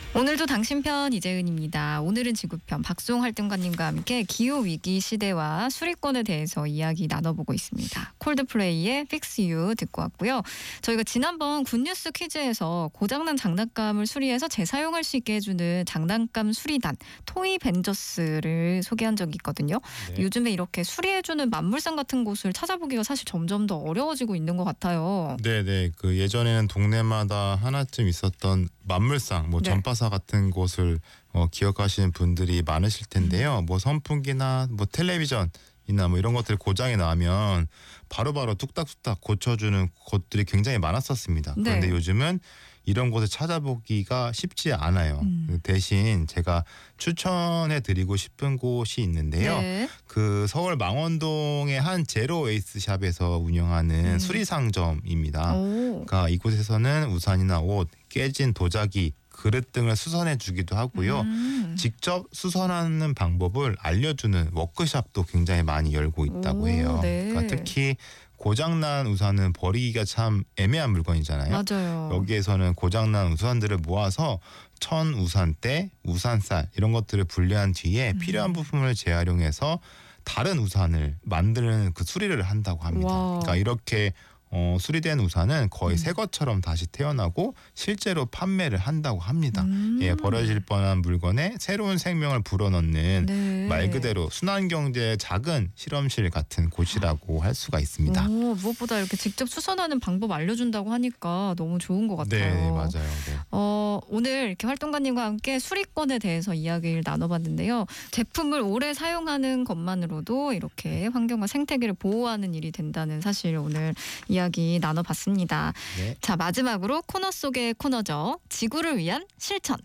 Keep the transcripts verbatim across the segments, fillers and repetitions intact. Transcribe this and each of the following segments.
오늘도 당신 편 이재은입니다. 오늘은 지구편 박수홍 활동가님과 함께 기후위기 시대와 수리권에 대해서 이야기 나눠보고 있습니다. 콜드플레이의 Fix You 듣고 왔고요. 저희가 지난번 굿뉴스 퀴즈에서 고장난 장난감을 수리해서 재사용할 수 있게 해주는 장난감 수리단 토이 벤저스를 소개한 적이 있거든요. 네. 요즘에 이렇게 수리해주는 만물상 같은 곳을 찾아보기가 사실 점점 더 어려워지고 있는 것 같아요. 네네. 그 예전에는 동네마다 하나쯤 있었던 만물상, 뭐 네. 전파사 같은 곳을 어, 기억하시는 분들이 많으실 텐데요. 음. 뭐 선풍기나 뭐 텔레비전이나 뭐 이런 것들 고장이 나면 바로바로 뚝딱뚝딱 고쳐주는 곳들이 굉장히 많았었습니다. 네. 그런데 요즘은 이런 곳을 찾아보기가 쉽지 않아요. 음. 대신 제가 추천해드리고 싶은 곳이 있는데요. 네. 그 서울 망원동의 한 제로 웨이스 샵에서 운영하는 음. 수리상점입니다. 오. 그러니까 이곳에서는 우산이나 옷, 깨진 도자기, 그릇 등을 수선해 주기도 하고요. 음. 직접 수선하는 방법을 알려주는 워크숍도 굉장히 많이 열고 있다고 오, 해요. 네. 그러니까 특히 고장난 우산은 버리기가 참 애매한 물건이잖아요. 맞아요. 여기에서는 고장난 우산들을 모아서 천 우산대, 우산쌀 이런 것들을 분리한 뒤에 음. 필요한 부품을 재활용해서 다른 우산을 만드는 그 수리를 한다고 합니다. 와. 그러니까 이렇게 어, 수리된 우산은 거의 음. 새 것처럼 다시 태어나고 실제로 판매를 한다고 합니다. 음. 예, 버려질 뻔한 물건에 새로운 생명을 불어넣는 네. 말 그대로 순환경제의 작은 실험실 같은 곳이라고 할 수가 있습니다. 오, 무엇보다 이렇게 직접 수선하는 방법 알려준다고 하니까 너무 좋은 것 같아요. 네, 맞아요. 네. 어, 오늘 이렇게 활동가님과 함께 수리권에 대해서 이야기를 나눠봤는데요. 제품을 오래 사용하는 것만으로도 이렇게 환경과 생태계를 보호하는 일이 된다는 사실을 오늘 이야기 나눠봤습니다. 네. 자, 마지막으로 코너 속의 코너죠. 지구를 위한 실천.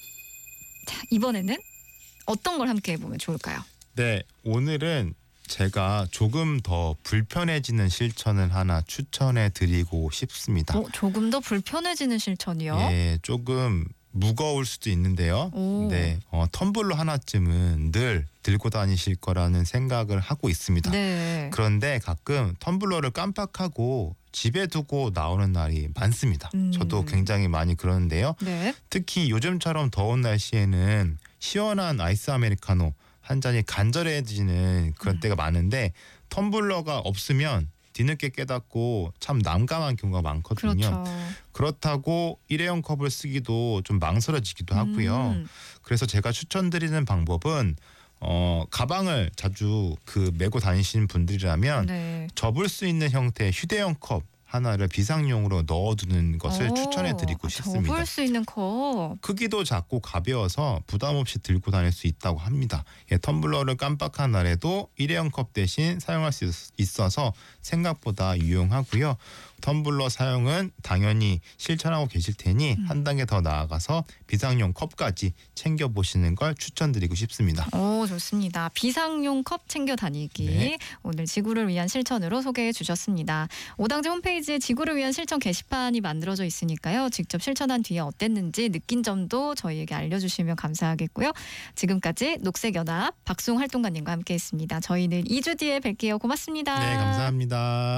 자, 이번에는 어떤 걸 함께 해보면 좋을까요? 네, 오늘은 제가 조금 더 불편해지는 실천을 하나 추천해 드리고 싶습니다. 어, 조금 더 불편해지는 실천이요? 네, 조금 무거울 수도 있는데요. 오. 네, 어, 텀블러 하나쯤은 늘 들고 다니실 거라는 생각을 하고 있습니다. 네. 그런데 가끔 텀블러를 깜빡하고 집에 두고 나오는 날이 많습니다. 음. 저도 굉장히 많이 그러는데요. 네. 특히 요즘처럼 더운 날씨에는 시원한 아이스 아메리카노 한 잔이 간절해지는 그런 음. 때가 많은데 텀블러가 없으면 뒤늦게 깨닫고 참 난감한 경우가 많거든요. 그렇죠. 그렇다고 일회용 컵을 쓰기도 좀 망설여지기도 하고요. 음. 그래서 제가 추천드리는 방법은 어, 가방을 자주 그 메고 다니시는 분들이라면 네. 접을 수 있는 형태의 휴대용 컵 하나를 비상용으로 넣어두는 것을 추천해드리고 싶습니다. 접을 수 있는 컵. 크기도 작고 가벼워서 부담 없이 들고 다닐 수 있다고 합니다. 예, 텀블러를 깜빡한 날에도 일회용 컵 대신 사용할 수 있어서 생각보다 유용하고요. 텀블러 사용은 당연히 실천하고 계실 테니 음. 한 단계 더 나아가서 비상용 컵까지 챙겨보시는 걸 추천드리고 싶습니다. 오, 좋습니다. 비상용 컵 챙겨 다니기. 네. 오늘 지구를 위한 실천으로 소개해 주셨습니다. 오당제 홈페이지에 지구를 위한 실천 게시판이 만들어져 있으니까요. 직접 실천한 뒤에 어땠는지 느낀 점도 저희에게 알려주시면 감사하겠고요. 지금까지 녹색연합 박수홍 활동가님과 함께했습니다. 저희는 이 주 뒤에 뵐게요. 고맙습니다. 네, 감사합니다.